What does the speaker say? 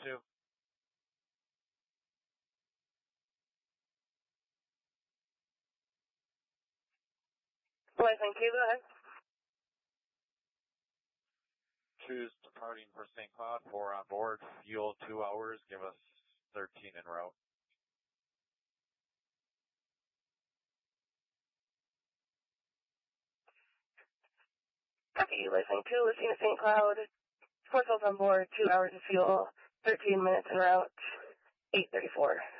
2. Licensing 2, go ahead. 2's departing for St. Cloud, 4 on board, fuel 2 hours, give us 13 en route. Copy, Licensing 2, listening to St. Cloud, 4 souls on board, 2 hours of fuel, 13 minutes en route, 8:34.